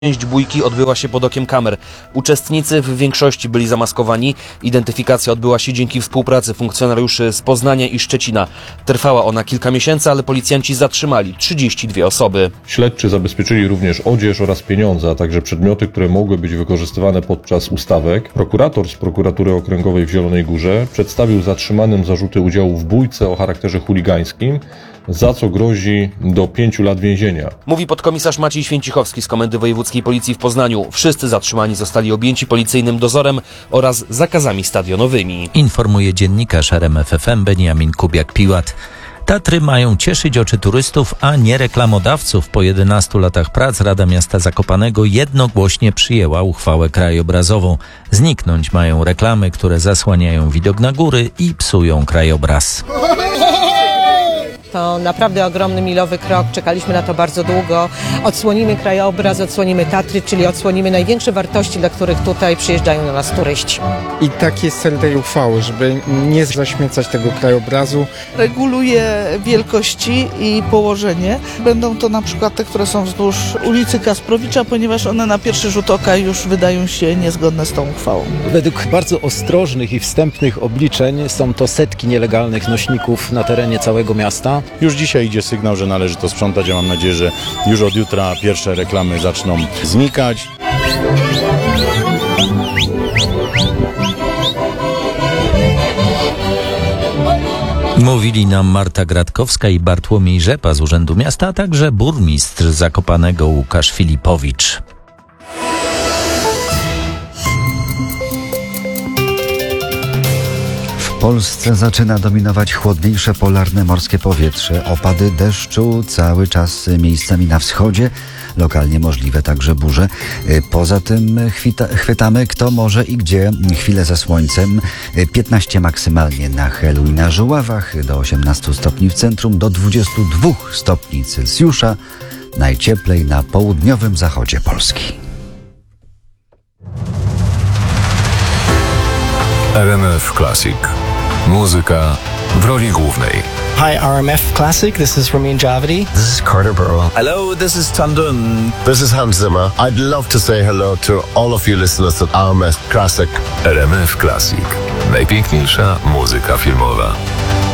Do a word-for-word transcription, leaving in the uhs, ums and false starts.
Część bójki odbyła się pod okiem kamer. Uczestnicy w większości byli zamaskowani. Identyfikacja odbyła się dzięki współpracy funkcjonariuszy z Poznania i Szczecina. Trwała ona kilka miesięcy, ale policjanci zatrzymali trzydzieści dwie osoby. Śledczy zabezpieczyli również odzież oraz pieniądze, a także przedmioty, które mogły być wykorzystywane podczas ustawek. Prokurator z Prokuratury Okręgowej w Zielonej Górze przedstawił zatrzymanym zarzuty udziału w bójce o charakterze chuligańskim, za co grozi do pięciu lat więzienia. Mówi podkomisarz Maciej Święcichowski z Komendy Wojewódzkiej Policji w Poznaniu. Wszyscy zatrzymani zostali objęci policyjnym dozorem oraz zakazami stadionowymi. Informuje dziennikarz R M F F M Beniamin Kubiak-Piłat. Tatry mają cieszyć oczy turystów, a nie reklamodawców. Po jedenastu latach prac Rada Miasta Zakopanego jednogłośnie przyjęła uchwałę krajobrazową. Zniknąć mają reklamy, które zasłaniają widok na góry i psują krajobraz. To naprawdę ogromny, milowy krok. Czekaliśmy na to bardzo długo. Odsłonimy krajobraz, odsłonimy Tatry, czyli odsłonimy największe wartości, dla których tutaj przyjeżdżają do nas turyści. I tak jest cel tej uchwały, żeby nie zaśmiecać tego krajobrazu. Reguluje wielkości i położenie. Będą to na przykład te, które są wzdłuż ulicy Kasprowicza, ponieważ one na pierwszy rzut oka już wydają się niezgodne z tą uchwałą. Według bardzo ostrożnych i wstępnych obliczeń są to setki nielegalnych nośników na terenie całego miasta. Już dzisiaj idzie sygnał, że należy to sprzątać. Ja mam nadzieję, że już od jutra pierwsze reklamy zaczną znikać. Mówili nam Marta Gratkowska i Bartłomiej Rzepa z Urzędu Miasta, a także burmistrz Zakopanego Łukasz Filipowicz. W Polsce zaczyna dominować chłodniejsze polarne morskie powietrze. Opady deszczu cały czas miejscami na wschodzie. Lokalnie możliwe także burze. Poza tym chwita, chwytamy kto może i gdzie. Chwilę ze słońcem. piętnaście maksymalnie na Helu i na Żuławach. Do osiemnastu stopni w centrum. Do dwudziestu dwóch stopni Celsjusza. Najcieplej na południowym zachodzie Polski. R M F Classic. Muzyka w roli głównej. Hi, R M F Classic. This is Ramin Javadi. This is Carter Burwell. Hello, this is Tandun. This is Hans Zimmer. I'd love to say hello to all of you listeners at R M F Classic. R M F Classic. Najpiękniejsza muzyka filmowa.